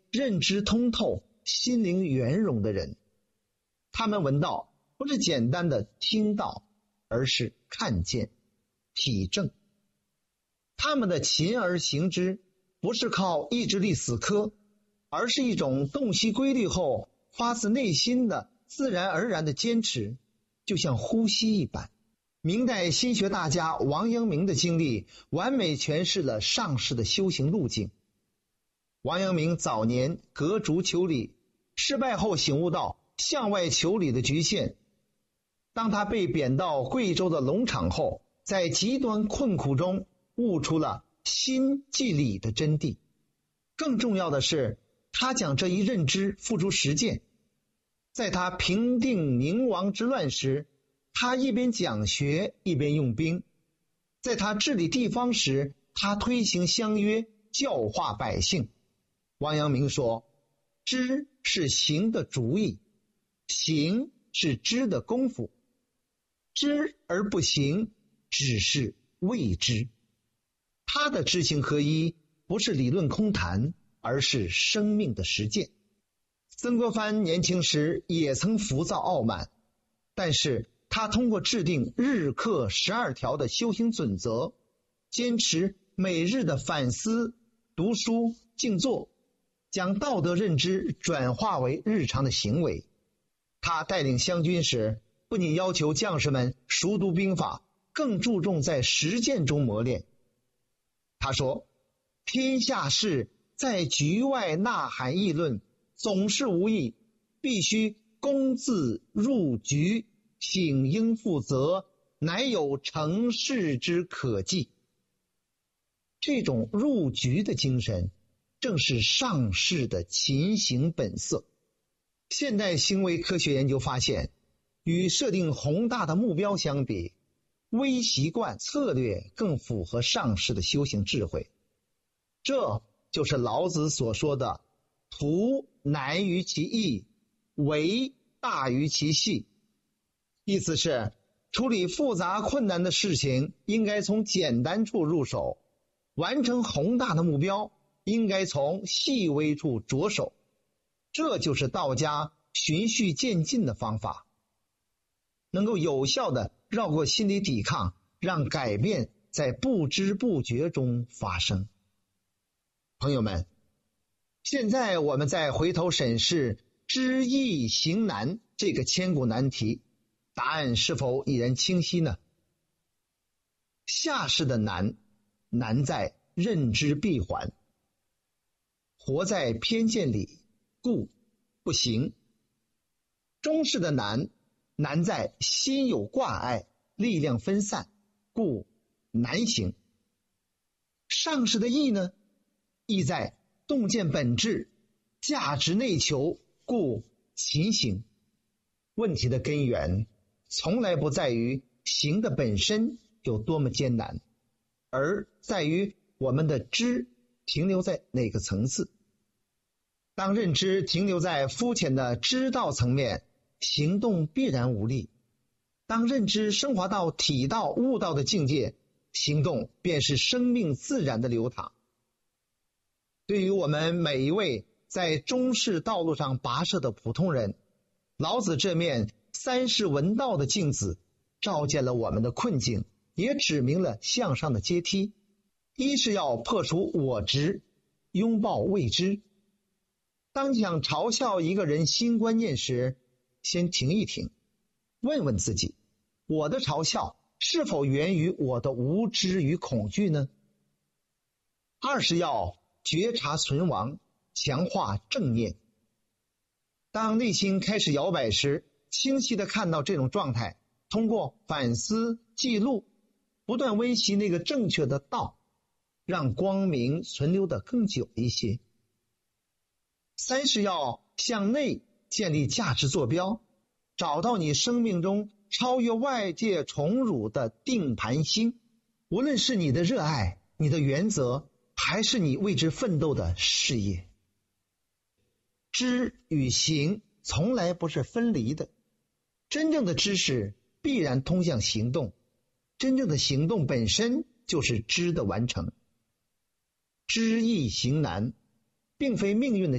认知通透、心灵圆融的人。他们闻道不是简单的听到，而是看见、体证。他们的勤而行之不是靠意志力死磕，而是一种洞悉规律后发自内心的自然而然的坚持，就像呼吸一般。明代心学大家王阳明的经历完美诠释了上士的修行路径。王阳明早年革逐求理，失败后醒悟到向外求理的局限。当他被贬到贵州的农场后，在极端困苦中悟出了心即理的真谛。更重要的是，他将这一认知付诸实践。在他平定宁王之乱时，他一边讲学一边用兵；在他治理地方时，他推行乡约，教化百姓。王阳明说，知是行的主意，行是知的功夫，知而不行，只是未知。他的知行合一不是理论空谈，而是生命的实践。曾国藩年轻时也曾浮躁傲慢，但是他通过制定日课12条的修行准则，坚持每日的反思、读书、静坐，将道德认知转化为日常的行为。他带领湘军时，不仅要求将士们熟读兵法，更注重在实践中磨练。他说，天下事在局外呐喊议论，总是无益，必须公自入局，请应负责，乃有成事之可记。这种入局的精神正是上士的勤行本色。现代行为科学研究发现，与设定宏大的目标相比，微习惯策略更符合上士的修行智慧。这就是老子所说的图难于其易，为大于其细。意思是，处理复杂困难的事情应该从简单处入手，完成宏大的目标应该从细微处着手。这就是道家循序渐进的方法，能够有效地绕过心理抵抗，让改变在不知不觉中发生。朋友们，现在我们再回头审视知易行难这个千古难题，答案是否已然清晰呢？下士的难，难在认知闭环，活在偏见里，故不行。中士的难，难在心有挂碍，力量分散，故难行。上士的易呢，易在洞见本质，价值内求，故勤行。问题的根源从来不在于行的本身有多么艰难，而在于我们的知停留在哪个层次。当认知停留在肤浅的知道层面，行动必然无力；当认知升华到体道、悟道的境界，行动便是生命自然的流淌。对于我们每一位在中士道路上跋涉的普通人，老子这面三世闻道的镜子，照见了我们的困境，也指明了向上的阶梯。一是要破除我执，拥抱未知。当想嘲笑一个人新观念时，先停一停，问问自己，我的嘲笑是否源于我的无知与恐惧呢？二是要觉察存亡，强化正念。当内心开始摇摆时，清晰地看到这种状态，通过反思记录，不断温习那个正确的道，让光明存留得更久一些。三是要向内建立价值坐标，找到你生命中超越外界宠辱的定盘星，无论是你的热爱、你的原则，还是你为之奋斗的事业。知与行从来不是分离的，真正的知识必然通向行动，真正的行动本身就是知的完成。知易行难，并非命运的